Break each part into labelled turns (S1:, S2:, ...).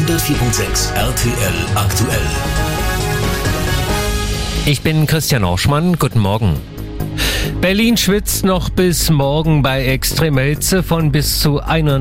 S1: 104.6 RTL aktuell.
S2: Ich bin Christian Orschmann, guten Morgen. Berlin schwitzt noch bis morgen bei extremer Hitze von bis zu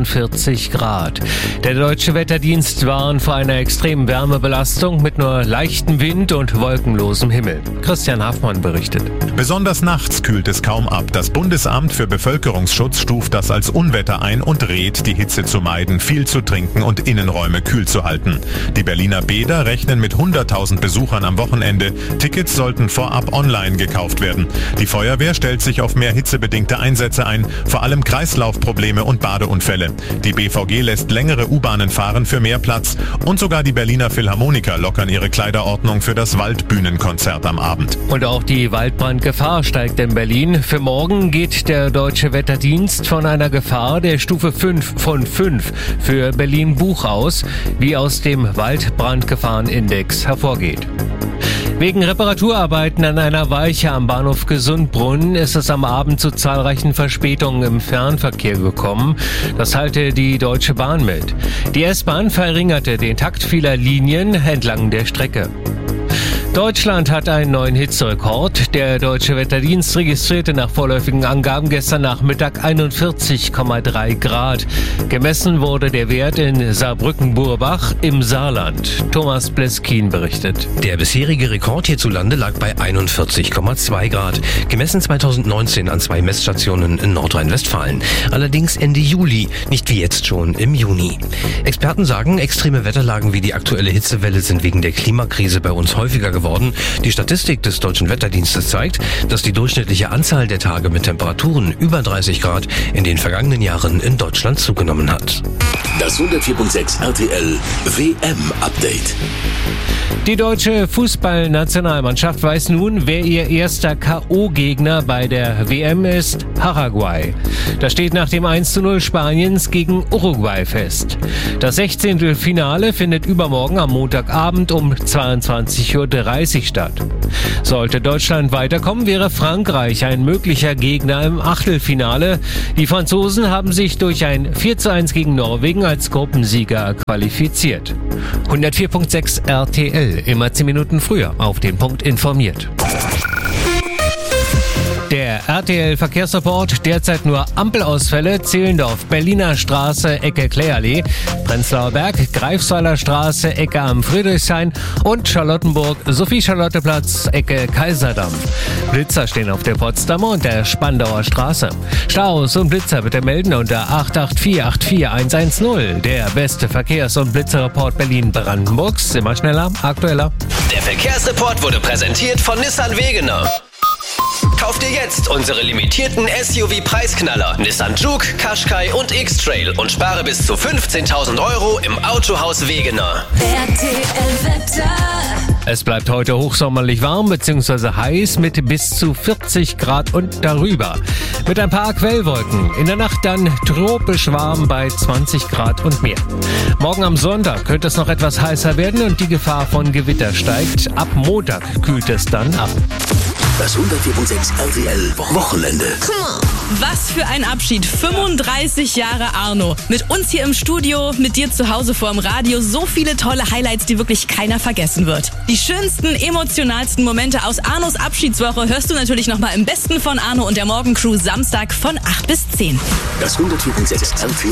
S2: 41 Grad. Der Deutsche Wetterdienst warnt vor einer extremen Wärmebelastung mit nur leichtem Wind und wolkenlosem Himmel. Christian Hafmann berichtet.
S3: Besonders nachts kühlt es kaum ab. Das Bundesamt für Bevölkerungsschutz stuft das als Unwetter ein und rät, die Hitze zu meiden, viel zu trinken und Innenräume kühl zu halten. Die Berliner Bäder rechnen mit 100.000 Besuchern am Wochenende. Tickets sollten vorab online gekauft werden. Die Feuerwehr stellt sich auf mehr hitzebedingte Einsätze ein, vor allem Kreislaufprobleme und Badeunfälle. Die BVG lässt längere U-Bahnen fahren für mehr Platz und sogar die Berliner Philharmoniker lockern ihre Kleiderordnung für das Waldbühnenkonzert am Abend.
S2: Und auch die Waldbrandgefahr steigt in Berlin. Für morgen geht der Deutsche Wetterdienst von einer Gefahr der Stufe 5 von 5 für Berlin-Buch aus, wie aus dem Waldbrandgefahrenindex hervorgeht. Wegen Reparaturarbeiten an einer Weiche am Bahnhof Gesundbrunnen ist es am Abend zu zahlreichen Verspätungen im Fernverkehr gekommen. Das teilte die Deutsche Bahn mit. Die S-Bahn verringerte den Takt vieler Linien entlang der Strecke. Deutschland hat einen neuen Hitzerekord. Der Deutsche Wetterdienst registrierte nach vorläufigen Angaben gestern Nachmittag 41,3 Grad. Gemessen wurde der Wert in Saarbrücken-Burbach im Saarland. Thomas Bleskin berichtet.
S4: Der bisherige Rekord hierzulande lag bei 41,2 Grad. Gemessen 2019 an 2 Messstationen in Nordrhein-Westfalen. Allerdings Ende Juli, nicht wie jetzt schon im Juni. Experten sagen, extreme Wetterlagen wie die aktuelle Hitzewelle sind wegen der Klimakrise bei uns häufiger geworden. Die Statistik des Deutschen Wetterdienstes zeigt, dass die durchschnittliche Anzahl der Tage mit Temperaturen über 30 Grad in den vergangenen Jahren in Deutschland zugenommen hat.
S1: Das 104.6 RTL WM-Update.
S2: Die deutsche Fußballnationalmannschaft weiß nun, wer ihr erster K.O.-Gegner bei der WM ist: Paraguay. Das steht nach dem 1:0 Spaniens gegen Uruguay fest. Das 16. Finale findet übermorgen am Montagabend um 22:30 Uhr statt. Sollte Deutschland weiterkommen, wäre Frankreich ein möglicher Gegner im Achtelfinale. Die Franzosen haben sich durch ein 4:1 gegen Norwegen als Gruppensieger qualifiziert. 104.6 RTL, immer 10 Minuten früher auf den Punkt informiert. Der RTL-Verkehrsreport: derzeit nur Ampelausfälle. Zehlendorf, Berliner Straße, Ecke Kläallee, Prenzlauer Berg, Greifswalder Straße, Ecke am Friedrichshain und Charlottenburg, Sophie-Charlotte-Platz, Ecke Kaiserdamm. Blitzer stehen auf der Potsdamer und der Spandauer Straße. Staus und Blitzer bitte melden unter 884 84 110. Der beste Verkehrs- und Blitzerreport Berlin-Brandenburgs. Immer schneller, aktueller.
S5: Der Verkehrsreport wurde präsentiert von Nissan Wegener. Kauf dir jetzt unsere limitierten SUV-Preisknaller Nissan Juke, Qashqai und X-Trail und spare bis zu 15.000 € im Autohaus Wegener.
S2: Es bleibt heute hochsommerlich warm bzw. heiß mit bis zu 40 Grad und darüber. Mit ein paar Quellwolken. In der Nacht dann tropisch warm bei 20 Grad und mehr. Morgen am Sonntag könnte es noch etwas heißer werden und die Gefahr von Gewitter steigt. Ab Montag kühlt es dann ab.
S1: Das 104.6 RTL Wochenende.
S6: Was für ein Abschied. 35 Jahre Arno. Mit uns hier im Studio, mit dir zu Hause vorm Radio. So viele tolle Highlights, die wirklich keiner vergessen wird. Die schönsten, emotionalsten Momente aus Arnos Abschiedswoche hörst du natürlich nochmal im Besten von Arno und der Morgencrew Samstag von 8 bis 10.
S1: Das 104.6 RTL